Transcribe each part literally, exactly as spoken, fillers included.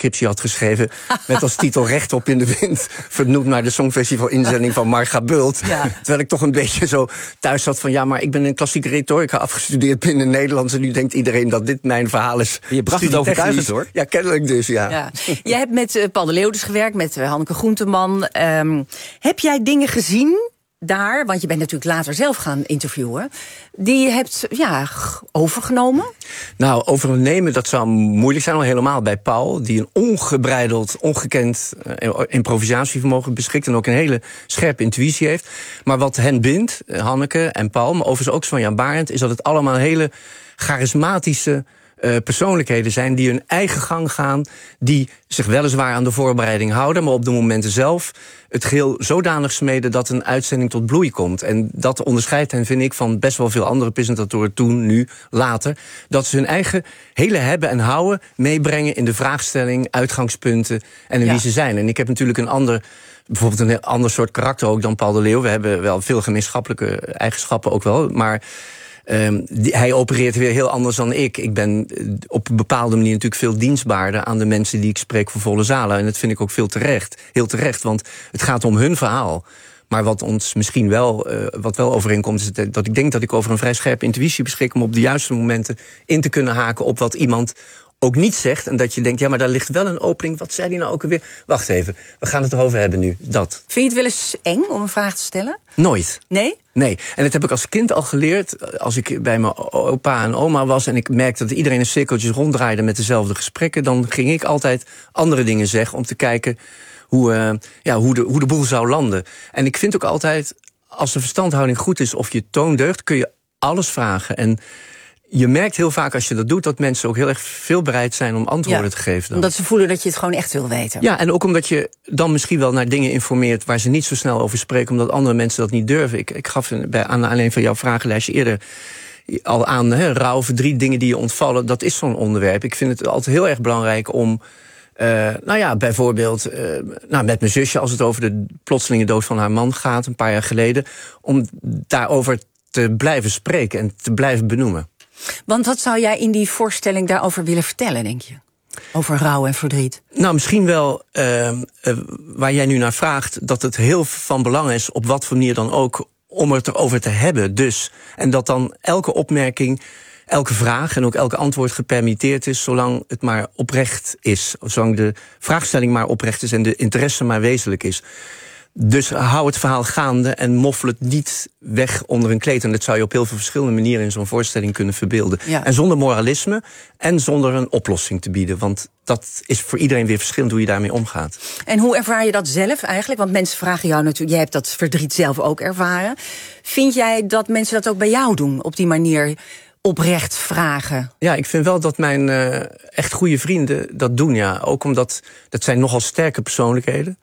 scriptie had geschreven met als titel Rechtop in de wind, vernoemd naar de Songfestival inzending van Marga Bult. Ja. Terwijl ik toch een beetje zo thuis zat van ja, maar ik ben een klassieke retorica afgestudeerd binnen Nederlands en nu denkt iedereen dat dit mijn verhaal is. Je bracht het overtuigend, hoor. Ja, kennelijk dus, ja. ja. Jij hebt met uh, Paul de Leeuw dus gewerkt, met uh, Hanneke Groenteman. Um, heb jij dingen gezien daar, want je bent natuurlijk later zelf gaan interviewen, die je hebt ja, overgenomen? Nou, overnemen, dat zou moeilijk zijn, al helemaal bij Paul, die een ongebreideld, ongekend uh, improvisatievermogen beschikt en ook een hele scherpe intuïtie heeft. Maar wat hen bindt, Hanneke en Paul, maar overigens ook Sonja Barend, is dat het allemaal hele charismatische Uh, persoonlijkheden zijn die hun eigen gang gaan, die zich weliswaar aan de voorbereiding houden, maar op de momenten zelf het geheel zodanig smeden dat een uitzending tot bloei komt. En dat onderscheidt hen, vind ik, van best wel veel andere presentatoren toen, nu, later, dat ze hun eigen hele hebben en houden meebrengen in de vraagstelling, uitgangspunten en in ja. wie ze zijn. En ik heb natuurlijk een ander, bijvoorbeeld een heel ander soort karakter ook dan Paul de Leeuw. We hebben wel veel gemeenschappelijke eigenschappen ook wel, maar Um, die, hij opereert weer heel anders dan ik. Ik ben op een bepaalde manier natuurlijk veel dienstbaarder aan de mensen die ik spreek voor volle zalen. En dat vind ik ook veel terecht. Heel terecht, want het gaat om hun verhaal. Maar wat ons misschien wel, uh, wat wel overeenkomt, is dat ik denk dat ik over een vrij scherpe intuïtie beschik om op de juiste momenten in te kunnen haken op wat iemand ook niet zegt. En dat je denkt, ja, maar daar ligt wel een opening. Wat zei hij nou ook alweer? Wacht even, we gaan het erover hebben nu. Dat. Vind je het wel eens eng om een vraag te stellen? Nooit. Nee? Nee, en dat heb ik als kind al geleerd. Als ik bij mijn opa en oma was en ik merkte dat iedereen in cirkeltjes ronddraaide met dezelfde gesprekken, dan ging ik altijd andere dingen zeggen om te kijken hoe, uh, ja, hoe, de, hoe de boel zou landen. En ik vind ook altijd, als de verstandhouding goed is of je toon deugt, kun je alles vragen. En je merkt heel vaak als je dat doet, dat mensen ook heel erg veel bereid zijn om antwoorden ja, te geven. Dan. Omdat ze voelen dat je het gewoon echt wil weten. Ja, en ook omdat je dan misschien wel naar dingen informeert waar ze niet zo snel over spreken, omdat andere mensen dat niet durven. Ik, ik gaf bij, aan alleen van jouw vragenlijstje eerder al aan, he, rouw, verdriet, dingen die je ontvallen. Dat is zo'n onderwerp. Ik vind het altijd heel erg belangrijk om, uh, nou ja, bijvoorbeeld uh, nou, met mijn zusje, als het over de plotselinge dood van haar man gaat, een paar jaar geleden, om daarover te blijven spreken en te blijven benoemen. Want wat zou jij in die voorstelling daarover willen vertellen, denk je? Over rouw en verdriet. Nou, misschien wel, uh, uh, waar jij nu naar vraagt, dat het heel van belang is, op wat voor manier dan ook, om het erover te hebben. Dus, en dat dan elke opmerking, elke vraag en ook elke antwoord gepermitteerd is, zolang het maar oprecht is. Zolang de vraagstelling maar oprecht is en de interesse maar wezenlijk is. Dus hou het verhaal gaande en moffel het niet weg onder een kleed. En dat zou je op heel veel verschillende manieren in zo'n voorstelling kunnen verbeelden. Ja. En zonder moralisme en zonder een oplossing te bieden. Want dat is voor iedereen weer verschillend hoe je daarmee omgaat. En hoe ervaar je dat zelf eigenlijk? Want mensen vragen jou natuurlijk, jij hebt dat verdriet zelf ook ervaren. Vind jij dat mensen dat ook bij jou doen, op die manier oprecht vragen? Ja, ik vind wel dat mijn uh, echt goede vrienden dat doen, ja. Ook omdat, dat zijn nogal sterke persoonlijkheden.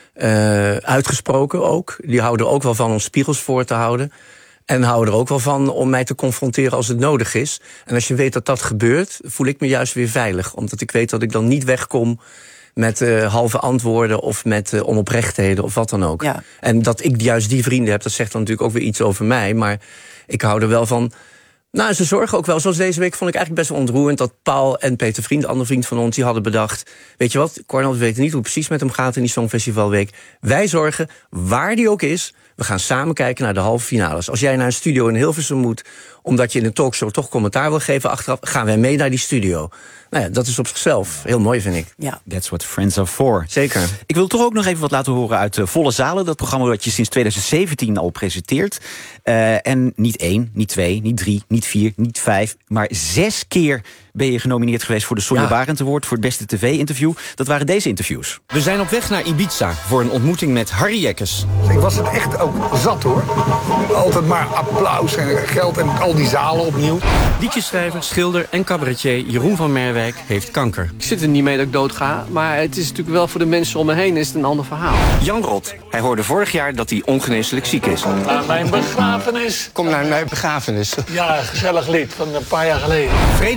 Uh, uitgesproken ook. Die houden er ook wel van om spiegels voor te houden. En houden er ook wel van om mij te confronteren als het nodig is. En als je weet dat dat gebeurt, voel ik me juist weer veilig. Omdat ik weet dat ik dan niet wegkom met uh, halve antwoorden of met uh, onoprechtheden of wat dan ook. Ja. En dat ik juist die vrienden heb, dat zegt dan natuurlijk ook weer iets over mij. Maar ik hou er wel van. Nou, ze zorgen ook wel. Zoals deze week vond ik eigenlijk best wel ontroerend dat Paul en Peter Vriend, een andere vriend van ons, die hadden bedacht, weet je wat, Cornel, we weten niet hoe het precies met hem gaat in die Songfestivalweek. Wij zorgen, waar die ook is, we gaan samen kijken naar de halve finales. Als jij naar een studio in Hilversum moet, omdat je in een talkshow toch commentaar wil geven achteraf, gaan wij mee naar die studio. Nou ja, dat is op zichzelf heel mooi, vind ik. Ja. That's what friends are for. Zeker. Ik wil toch ook nog even wat laten horen uit uh, Volle Zalen. Dat programma dat je sinds twintig zeventien al presenteert. Uh, en niet één, niet twee, niet drie, niet vier, niet vijf, maar zes keer ben je genomineerd geweest voor de Sonja ja. Barend Award voor het beste tv-interview. Dat waren deze interviews. We zijn op weg naar Ibiza voor een ontmoeting met Harry Jekkes. Ik was het echt ook zat, hoor. Altijd maar applaus en geld en al die zalen opnieuw. Liedjesschrijver, schilder en cabaretier Jeroen van Merwijk heeft kanker. Ik zit er niet mee dat ik dood ga, maar het is natuurlijk wel voor de mensen om me heen is het een ander verhaal. Jan Rot, hij hoorde vorig jaar dat hij ongeneeslijk ziek is. Naar mijn begrafenis. Kom naar mijn begrafenis. Ja, gezellig lied van een paar jaar geleden. Frederik Spig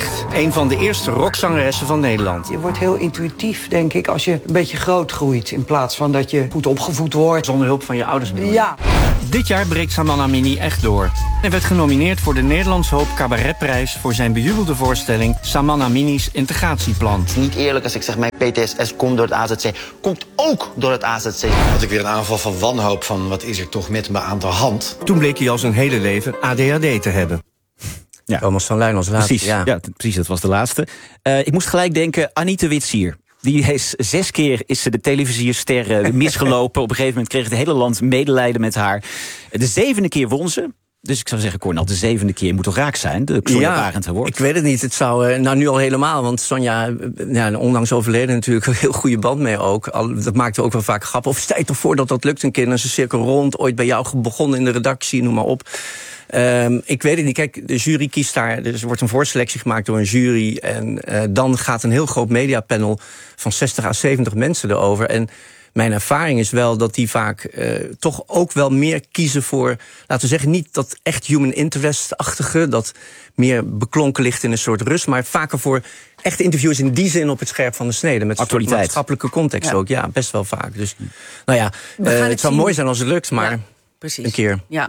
Omtzigt, een van de eerste rockzangeressen van Nederland. Je wordt heel intuïtief, denk ik, als je een beetje groot groeit, in plaats van dat je goed opgevoed wordt. Zonder hulp van je ouders bedoel je? Ja. Dit jaar breekt Saman Amini echt door. Hij werd genomineerd voor de Nederlands Hoop Cabaretprijs voor zijn bejubelde voorstelling Saman Amini's integratieplan. Het is niet eerlijk als ik zeg mijn P T S S komt door het A Z C. Komt ook door het A Z C. Had ik weer een aanval van wanhoop van wat is er toch met me aan de hand. Toen bleek hij al zijn hele leven A D H D te hebben. Ja. Thomas van Luijn als laatste. Precies, ja. Ja, precies, dat was de laatste. Uh, ik moest gelijk denken, Anita Witsier. Die is zes keer is ze de televisierster misgelopen. Op een gegeven moment kreeg het hele land medelijden met haar. De zevende keer won ze. Dus ik zou zeggen, Cornel, de zevende keer moet toch raak zijn? De Sonja ja, Barend Award. Ik weet het niet. Het zou, nou nu al helemaal. Want Sonja, ja, onlangs overleden natuurlijk, een heel goede band mee ook. Al, dat maakte ook wel vaak grap. Of stel je toch voor dat dat lukt een keer. Dan is een cirkel rond. Ooit bij jou begonnen in de redactie, noem maar op. Um, ik weet het niet. Kijk, de jury kiest daar. Dus er wordt een voorselectie gemaakt door een jury. En uh, dan gaat een heel groot mediapanel van zestig à zeventig mensen erover. En mijn ervaring is wel dat die vaak uh, toch ook wel meer kiezen voor, laten we zeggen, niet dat echt human interest-achtige, dat meer beklonken ligt in een soort rust, maar vaker voor echte interviews in die zin op het scherp van de snede. Met actualiteit. Maatschappelijke context ja. ook. Ja, best wel vaak. Dus, nou ja, uh, het, het zou zien. mooi zijn als het lukt, maar Ja. Precies. een keer. Ja.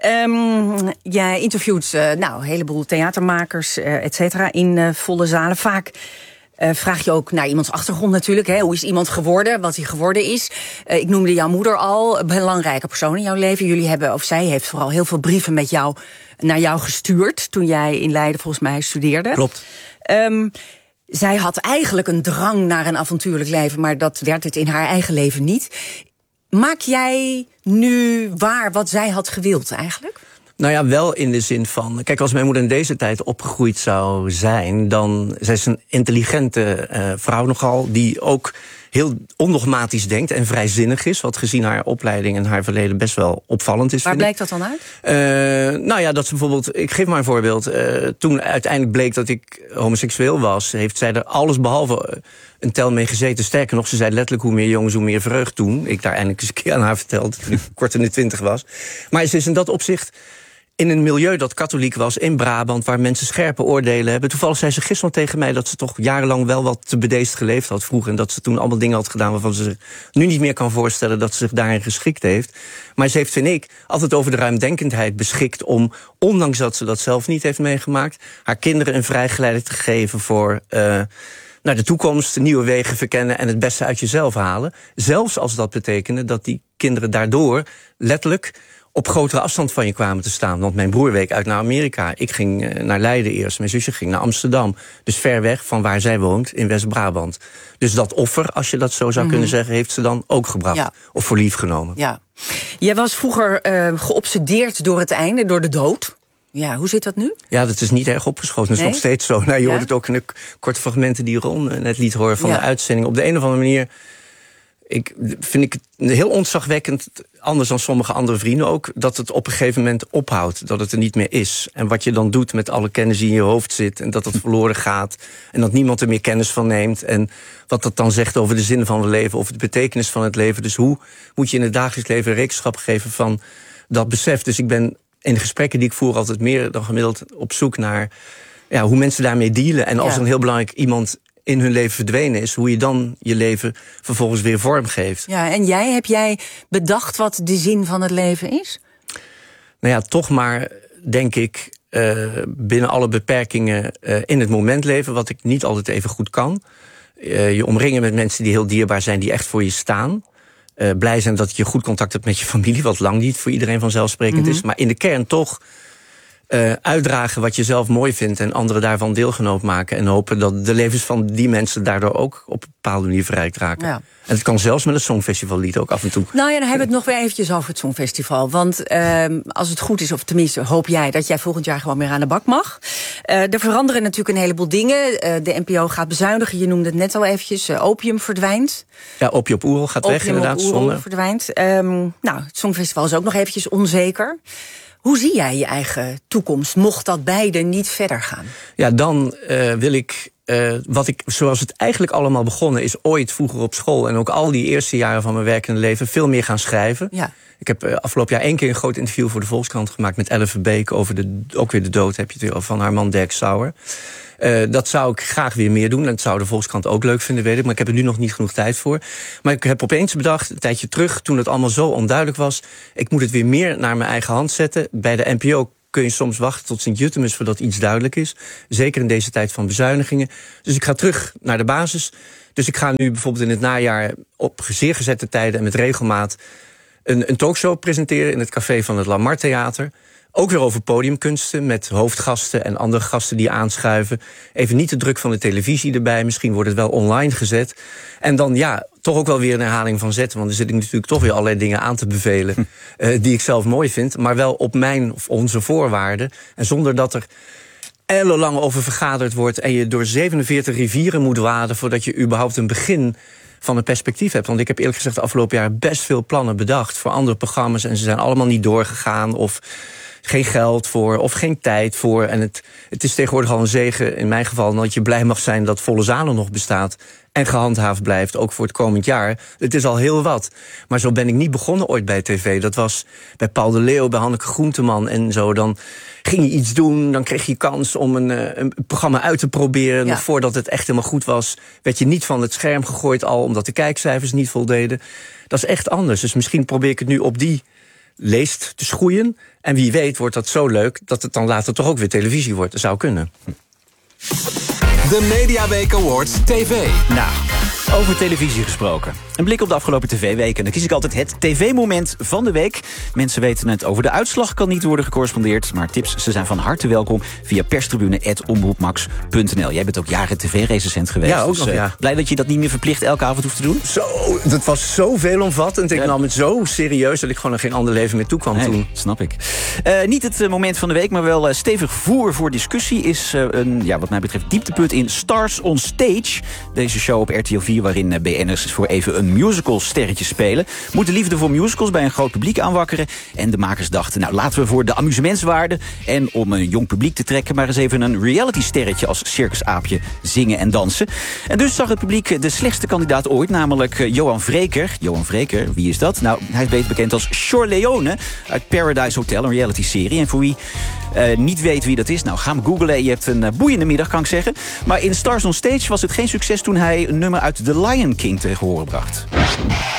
Um, jij interviewt uh, nou, een heleboel theatermakers, uh, et cetera, in uh, volle zalen. Vaak uh, vraag je ook naar iemands achtergrond natuurlijk. Hè. Hoe is iemand geworden, wat hij geworden is? Uh, ik noemde jouw moeder al, een belangrijke persoon in jouw leven. Jullie hebben, of zij heeft vooral heel veel brieven met jou, naar jou gestuurd toen jij in Leiden volgens mij studeerde. Klopt. Um, zij had eigenlijk een drang naar een avontuurlijk leven, maar dat werd het in haar eigen leven niet. Maak jij nu waar wat zij had gewild eigenlijk? Nou ja, wel in de zin van, kijk, als mijn moeder in deze tijd opgegroeid zou zijn, dan, zij is een intelligente uh, vrouw nogal, die ook heel ondogmatisch denkt en vrijzinnig is, wat gezien haar opleiding en haar verleden best wel opvallend is. Waar blijkt dat dan uit? Uh, nou ja, dat ze bijvoorbeeld, ik geef maar een voorbeeld. Uh, toen uiteindelijk bleek dat ik homoseksueel was, heeft zij er alles behalve een tel mee gezeten. Sterker nog, ze zei letterlijk hoe meer jongens, hoe meer vreugd toen. Ik daar eindelijk eens een keer aan haar verteld, toen ik kort in de twintig was. Maar ze is in dat opzicht in een milieu dat katholiek was, in Brabant, waar mensen scherpe oordelen hebben. Toevallig zei ze gisteren tegen mij dat ze toch jarenlang wel wat te bedeesd geleefd had vroeger. En dat ze toen allemaal dingen had gedaan waarvan ze zich nu niet meer kan voorstellen dat ze zich daarin geschikt heeft. Maar ze heeft, vind ik, altijd over de ruimdenkendheid beschikt om, ondanks dat ze dat zelf niet heeft meegemaakt, haar kinderen een vrijgeleide te geven voor Uh, naar de toekomst, nieuwe wegen verkennen en het beste uit jezelf halen. Zelfs als dat betekende dat die kinderen daardoor letterlijk op grotere afstand van je kwamen te staan. Want mijn broer week uit naar Amerika. Ik ging naar Leiden eerst. Mijn zusje ging naar Amsterdam. Dus ver weg van waar zij woont, in West-Brabant. Dus dat offer, als je dat zo zou mm-hmm. kunnen zeggen, heeft ze dan ook gebracht. Ja. Of voor lief genomen. Ja. Jij was vroeger uh, geobsedeerd door het einde, door de dood. Ja, hoe zit dat nu? Ja, dat is niet erg opgeschoten. Dat is nee? nog steeds zo. Nou, je ja? hoort het ook in de korte fragmenten die Ron net liet horen van ja. de uitzending. Op de een of andere manier ik, vind ik het heel ontzagwekkend, anders dan sommige andere vrienden ook, dat het op een gegeven moment ophoudt. Dat het er niet meer is. En wat je dan doet met alle kennis die in je hoofd zit, en dat het verloren gaat, en dat niemand er meer kennis van neemt. En wat dat dan zegt over de zin van het leven, over de betekenis van het leven. Dus hoe moet je in het dagelijks leven rekenschap geven van dat besef? Dus ik ben in de gesprekken die ik voer altijd meer dan gemiddeld op zoek naar ja, hoe mensen daarmee dealen. En als ja. een heel belangrijk iemand in hun leven verdwenen is, hoe je dan je leven vervolgens weer vorm geeft. Ja, en jij, heb jij bedacht wat de zin van het leven is? Nou ja, toch maar, denk ik, uh, binnen alle beperkingen uh, in het moment leven, wat ik niet altijd even goed kan. Uh, je omringen met mensen die heel dierbaar zijn, die echt voor je staan. Uh, blij zijn dat je goed contact hebt met je familie, wat lang niet voor iedereen vanzelfsprekend mm-hmm. is. Maar in de kern toch Uh, uitdragen wat je zelf mooi vindt en anderen daarvan deelgenoot maken. En hopen dat de levens van die mensen daardoor ook op een bepaalde manier verrijkt raken. Ja. En het kan zelfs met het Songfestivallied ook af en toe. Nou ja, dan hebben we het nog weer eventjes over het Songfestival. Want uh, als het goed is, of tenminste hoop jij dat jij volgend jaar gewoon weer aan de bak mag. Uh, er veranderen natuurlijk een heleboel dingen. Uh, de N P O gaat bezuinigen, je noemde het net al eventjes. Uh, opium verdwijnt. Ja, Opium op Oerol gaat opium weg inderdaad. Opium op Oerol verdwijnt. Um, nou, het Songfestival is ook nog eventjes onzeker. Hoe zie jij je eigen toekomst, mocht dat beide niet verder gaan? Ja, dan uh, wil ik, uh, wat ik, zoals het eigenlijk allemaal begonnen is, ooit vroeger op school en ook al die eerste jaren van mijn werkende leven, veel meer gaan schrijven. Ja. Ik heb uh, afgelopen jaar één keer een groot interview voor de Volkskrant gemaakt met Elle Verbeek over de, ook weer de dood, heb je het weer, van haar man Dirk Sauer. Uh, dat zou ik graag weer meer doen. En dat zou de Volkskrant ook leuk vinden, weet ik. Maar ik heb er nu nog niet genoeg tijd voor. Maar ik heb opeens bedacht, een tijdje terug, toen het allemaal zo onduidelijk was, ik moet het weer meer naar mijn eigen hand zetten. Bij de N P O kun je soms wachten tot Sint-Jutemus voordat iets duidelijk is. Zeker in deze tijd van bezuinigingen. Dus ik ga terug naar de basis. Dus ik ga nu bijvoorbeeld in het najaar op zeer gezette tijden en met regelmaat een, een talkshow presenteren in het café van het Lamar Theater. Ook weer over podiumkunsten met hoofdgasten en andere gasten die aanschuiven. Even niet de druk van de televisie erbij. Misschien wordt het wel online gezet. En dan ja, toch ook wel weer een herhaling van zetten. Want er zit ik natuurlijk toch weer allerlei dingen aan te bevelen hm. uh, die ik zelf mooi vind. Maar wel op mijn of onze voorwaarden. En zonder dat er ellenlang over vergaderd wordt en je door zevenenveertig rivieren moet waden voordat je überhaupt een begin van een perspectief hebt. Want ik heb eerlijk gezegd de afgelopen jaren best veel plannen bedacht voor andere programma's en ze zijn allemaal niet doorgegaan of geen geld voor of geen tijd voor. En het, het is tegenwoordig al een zegen in mijn geval dat je blij mag zijn dat Volle Zalen nog bestaat en gehandhaafd blijft, ook voor het komend jaar. Het is al heel wat. Maar zo ben ik niet begonnen ooit bij tv. Dat was bij Paul de Leeuw, bij Hanneke Groenteman en zo. Dan ging je iets doen, dan kreeg je kans om een, een programma uit te proberen. Ja. Nog voordat het echt helemaal goed was, werd je niet van het scherm gegooid al, omdat de kijkcijfers niet voldeden. Dat is echt anders. Dus misschien probeer ik het nu op die leest te schoeien. En wie weet wordt dat zo leuk dat het dan later toch ook weer televisie wordt. Dat zou kunnen. De Mediaweek Awards T V. Nou, over televisie gesproken. Een blik op de afgelopen tv-weken. Dan kies ik altijd het tv-moment van de week. Mensen weten het, over de uitslag kan niet worden gecorrespondeerd. Maar tips, ze zijn van harte welkom via perstribune apenstaartje omroepmax punt n l. Jij bent ook jaren tv-recensent geweest. Ja, ook dus, nog, uh, ja. Blij dat je dat niet meer verplicht elke avond hoeft te doen? Zo, dat was zo veelomvattend. Ik ja. nam het zo serieus dat ik gewoon er geen ander leven meer toe kwam nee, toen. Snap ik. Uh, niet het uh, moment van de week, maar wel uh, stevig voer voor discussie is uh, een, ja, wat mij betreft, dieptepunt in Stars on Stage. Deze show op R T L vier waarin uh, B N'ers voor even een musical sterretje spelen. Moet de liefde voor musicals bij een groot publiek aanwakkeren. En de makers dachten, nou laten we voor de amusementswaarde en om een jong publiek te trekken maar eens even een reality sterretje als circusaapje zingen en dansen. En dus zag het publiek de slechtste kandidaat ooit, namelijk uh, Johan Vreker. Johan Vreker, wie is dat? Nou, hij is beter bekend als Corleone uit Paradise Hotel, een reality serie. En voor wie Uh, niet weet wie dat is, nou ga hem googlen. Je hebt een uh, boeiende middag, kan ik zeggen. Maar in Stars on Stage was het geen succes toen hij een nummer uit The Lion King tegen horen bracht.